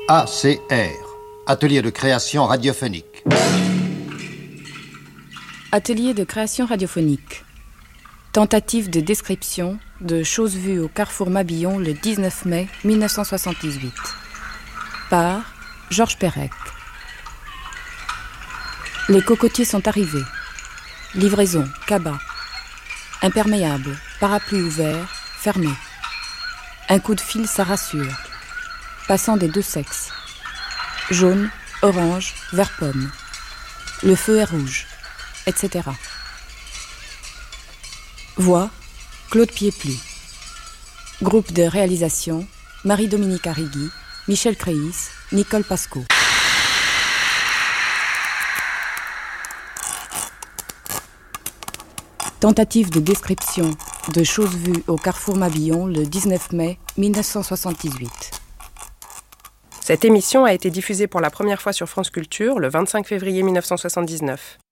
ACR, Atelier de création radiophonique. Atelier de création radiophonique. Tentative de description de choses vues au carrefour Mabillon le 19 mai 1978. Par Georges Perec. Les cocotiers sont arrivés. Livraison, cabas. Imperméable, parapluie ouvert, fermé. Un coup de fil, ça rassure. Passant des deux sexes. Jaune, orange, vert pomme. Le feu est rouge, etc. Voix, Claude Pieplu. Groupe de réalisation, Marie-Dominique Arrigui, Michel Créis, Nicole Pasco. Tentative de description de choses vues au carrefour Mabillon le 19 mai 1978. Cette émission a été diffusée pour la première fois sur France Culture le 25 février 1979.